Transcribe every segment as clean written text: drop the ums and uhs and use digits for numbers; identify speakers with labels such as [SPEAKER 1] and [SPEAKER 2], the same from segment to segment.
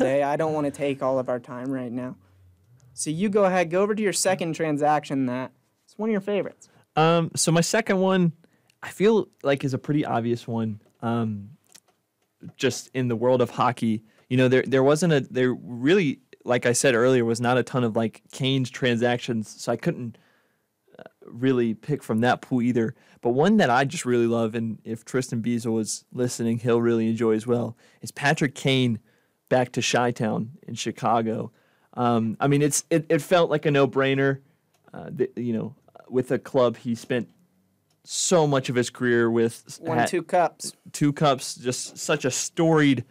[SPEAKER 1] Jose. I don't want to take all of our time right now. So you go ahead, go over to your second transaction. It's one of your favorites.
[SPEAKER 2] So my second one, I feel like is a pretty obvious one. Just in the world of hockey, there really, like I said earlier, was not a ton of like Kane's transactions, so I couldn't really pick from that pool either. But one that I just really love, and if Tristan Beazle was listening, he'll really enjoy as well, is Patrick Kane back to Chi-Town in Chicago. I mean, it felt like a no-brainer. With a club he spent so much of his career with.
[SPEAKER 1] Won 2 cups.
[SPEAKER 2] 2 cups, just such a storied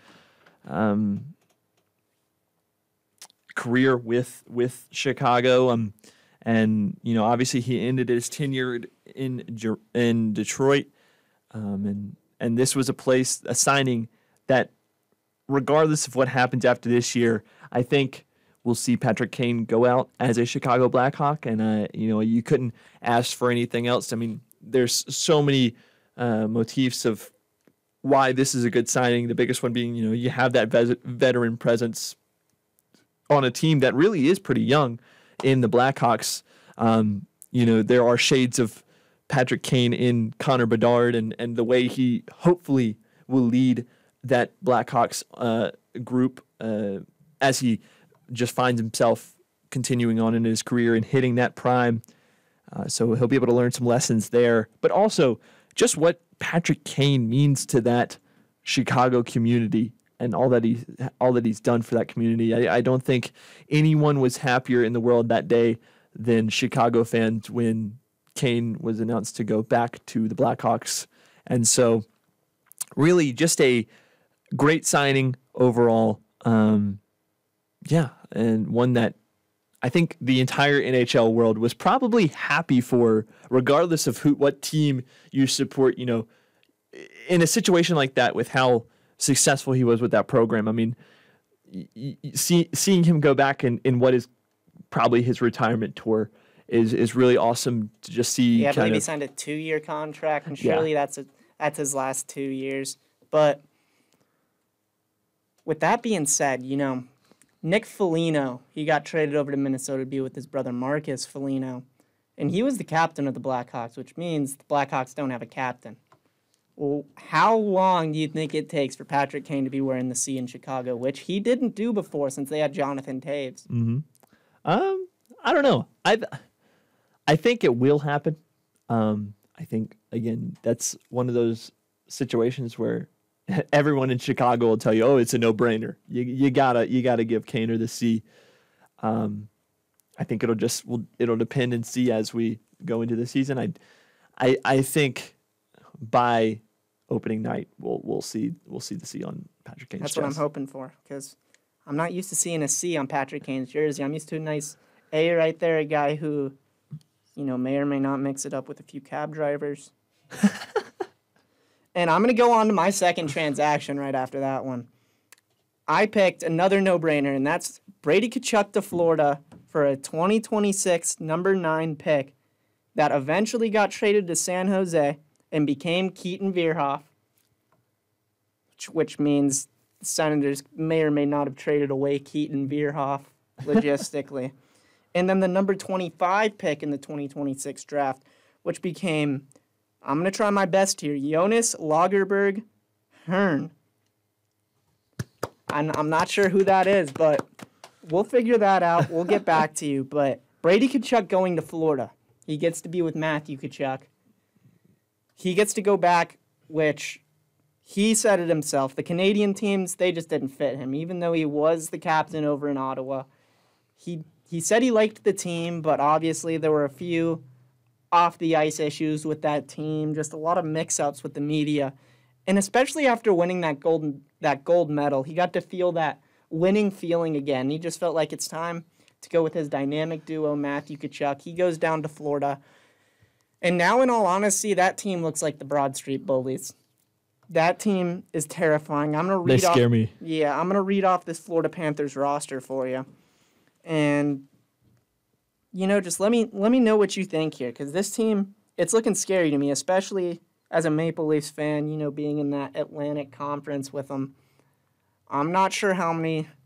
[SPEAKER 2] career with Chicago. And obviously he ended his tenure in Detroit. And this was a signing that, regardless of what happens after this year, I think we'll see Patrick Kane go out as a Chicago Blackhawk, and you couldn't ask for anything else. I mean, there's so many motifs of why this is a good signing. The biggest one being, you have that veteran presence on a team that really is pretty young in the Blackhawks. There are shades of Patrick Kane in Connor Bedard, and the way he hopefully will lead that Blackhawks group as he just finds himself continuing on in his career and hitting that prime. So he'll be able to learn some lessons there. But also just what Patrick Kane means to that Chicago community and all that he's done for that community. I don't think anyone was happier in the world that day than Chicago fans when Kane was announced to go back to the Blackhawks. And so really just a great signing overall. And one that I think the entire NHL world was probably happy for, regardless of what team you support, in a situation like that with how successful he was with that program. I mean, seeing him go back in what is probably his retirement tour is really awesome to just see.
[SPEAKER 1] Yeah, I believe he signed a 2-year contract, and surely that's his last 2 years. But with that being said, Nick Foligno, he got traded over to Minnesota to be with his brother Marcus Foligno, and he was the captain of the Blackhawks, which means the Blackhawks don't have a captain. Well, how long do you think it takes for Patrick Kane to be wearing the C in Chicago, which he didn't do before since they had Jonathan Toews?
[SPEAKER 2] Mm-hmm. I don't know. I think it will happen. I think, again, that's one of those situations where everyone in Chicago will tell you, "Oh, it's a no-brainer. You gotta give Kaner the C." I think it'll depend and see as we go into the season. I think by opening night we'll see the C on Patrick Kane's
[SPEAKER 1] That's
[SPEAKER 2] chest.
[SPEAKER 1] what I'm hoping for, because I'm not used to seeing a C on Patrick Kane's jersey. I'm used to a nice A right there, a guy who, may or may not mix it up with a few cab drivers. And I'm going to go on to my second transaction right after that one. I picked another no-brainer, and that's Brady Tkachuk to Florida for a 2026 number 9 pick that eventually got traded to San Jose and became Keaton Vierhoff, which means the Senators may or may not have traded away Keaton Vierhoff logistically. And then the number 25 pick in the 2026 draft, which became, I'm going to try my best here, Jonas Lagerberg Hearn. I'm not sure who that is, but we'll figure that out. We'll get back to you. But Brady Tkachuk going to Florida. He gets to be with Matthew Tkachuk. He gets to go back, which he said it himself. The Canadian teams, they just didn't fit him, even though he was the captain over in Ottawa. He said he liked the team, but obviously there were a few off-the-ice issues with that team, just a lot of mix-ups with the media. And especially after winning that gold medal, he got to feel that winning feeling again. He just felt like it's time to go with his dynamic duo, Matthew Tkachuk. He goes down to Florida. And now, in all honesty, that team looks like the Broad Street Bullies. That team is terrifying.
[SPEAKER 2] They scare me.
[SPEAKER 1] Yeah, I'm going to read off this Florida Panthers roster for you. And, just let me know what you think here, because this team, it's looking scary to me, especially as a Maple Leafs fan, being in that Atlantic Conference with them. I'm not sure how many